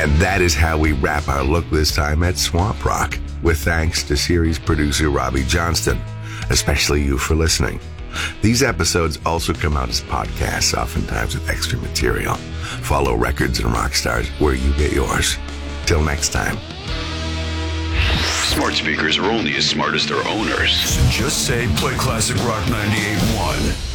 And that is how we wrap our look this time at Swamp Rock, with thanks to series producer Robbie Johnston, especially you for listening. These episodes also come out as podcasts, oftentimes with extra material. Follow Records and Rockstars where you get yours. Till next time. Smart speakers are only as smart as their owners. So just say play Classic Rock 98.1.